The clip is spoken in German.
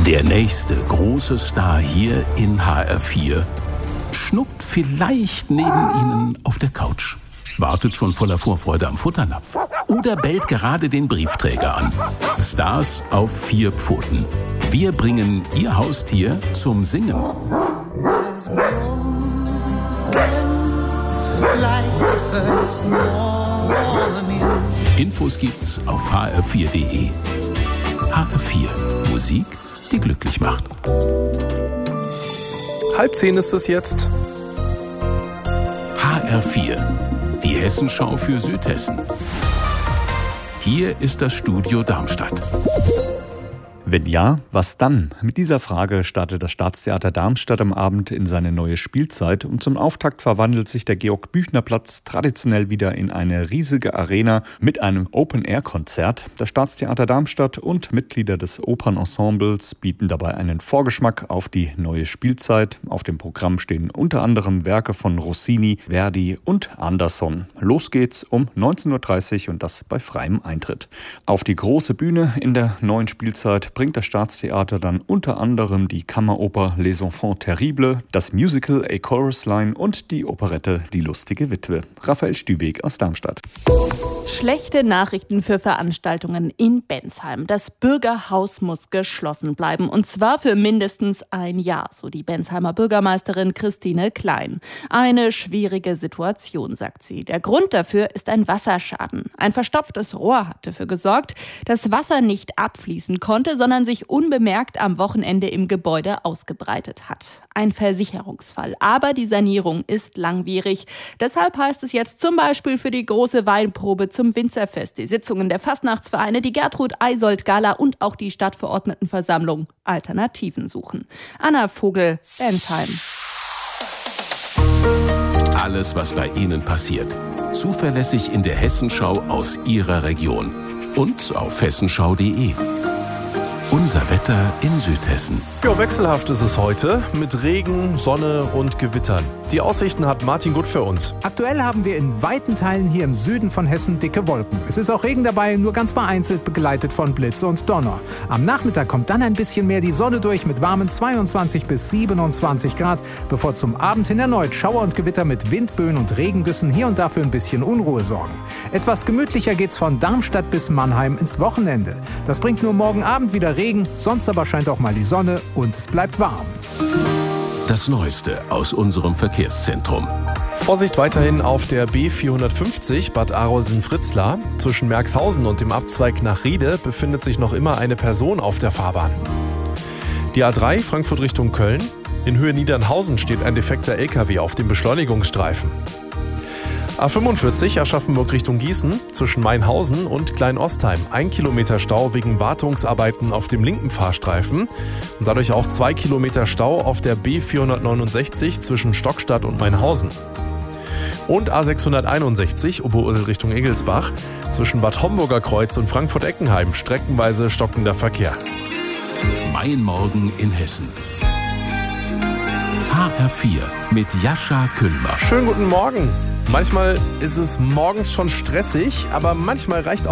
Der nächste große Star hier in HR4 schnuckt vielleicht neben Ihnen auf der Couch, wartet schon voller Vorfreude am Futternapf oder bellt gerade den Briefträger an. Stars auf 4 Pfoten. Wir bringen Ihr Haustier zum Singen. Infos gibt's auf hr4.de. HR4. Musik, die glücklich macht. 9:30 ist es jetzt. HR4. Die Hessenschau für Südhessen. Hier ist das Studio Darmstadt. Wenn ja, was dann? Mit dieser Frage startet das Staatstheater Darmstadt am Abend in seine neue Spielzeit und zum Auftakt verwandelt sich der Georg-Büchner-Platz traditionell wieder in eine riesige Arena mit einem Open-Air-Konzert. Das Staatstheater Darmstadt und Mitglieder des Opernensembles bieten dabei einen Vorgeschmack auf die neue Spielzeit. Auf dem Programm stehen unter anderem Werke von Rossini, Verdi und Andersson. Los geht's um 19:30 Uhr und das bei freiem Eintritt. Auf die große Bühne in der neuen Spielzeit bringt das Staatstheater dann unter anderem die Kammeroper Les Enfants Terribles, das Musical A Chorus Line und die Operette Die lustige Witwe. Raphael Stübeck aus Darmstadt. Schlechte Nachrichten für Veranstaltungen in Bensheim. Das Bürgerhaus muss geschlossen bleiben und zwar für mindestens ein Jahr, so die Bensheimer Bürgermeisterin Christine Klein. Eine schwierige Situation, sagt sie. Der Grund dafür ist ein Wasserschaden. Ein verstopftes Rohr hat dafür gesorgt, dass Wasser nicht abfließen konnte, sondern sich unbemerkt am Wochenende im Gebäude ausgebreitet hat. Ein Versicherungsfall. Aber die Sanierung ist langwierig. Deshalb heißt es jetzt zum Beispiel für die große Weinprobe zum Winzerfest, die Sitzungen der Fastnachtsvereine, die Gertrud-Eisold-Gala und auch die Stadtverordnetenversammlung Alternativen suchen. Anna Vogel, Bensheim. Alles, was bei Ihnen passiert. Zuverlässig in der Hessenschau aus Ihrer Region. Und auf hessenschau.de. Unser Wetter in Südhessen. Ja, wechselhaft ist es heute mit Regen, Sonne und Gewittern. Die Aussichten hat Martin Gut für uns. Aktuell haben wir in weiten Teilen hier im Süden von Hessen dicke Wolken. Es ist auch Regen dabei, nur ganz vereinzelt begleitet von Blitz und Donner. Am Nachmittag kommt dann ein bisschen mehr die Sonne durch mit warmen 22 bis 27 Grad, bevor zum Abend hin erneut Schauer und Gewitter mit Windböen und Regengüssen hier und da für ein bisschen Unruhe sorgen. Etwas gemütlicher geht's von Darmstadt bis Mannheim ins Wochenende. Das bringt nur morgen Abend wieder Regen, sonst aber scheint auch mal die Sonne und es bleibt warm. Das Neueste aus unserem Verkehrszentrum. Vorsicht weiterhin auf der B450 Bad Arolsen-Fritzlar. Zwischen Merxhausen und dem Abzweig nach Riede befindet sich noch immer eine Person auf der Fahrbahn. Die A3 Frankfurt Richtung Köln. In Höhe Niedernhausen steht ein defekter LKW auf dem Beschleunigungsstreifen. A45 Aschaffenburg Richtung Gießen zwischen Mainhausen und Kleinostheim. 1 Kilometer Stau wegen Wartungsarbeiten auf dem linken Fahrstreifen und dadurch auch 2 Kilometer Stau auf der B469 zwischen Stockstadt und Mainhausen. Und A661 Oberursel Richtung Egelsbach zwischen Bad Homburger Kreuz und Frankfurt-Eckenheim streckenweise stockender Verkehr. Mein Morgen in Hessen. HR4 mit Jascha Küllmer. Schönen guten Morgen. Manchmal ist es morgens schon stressig, aber manchmal reicht auch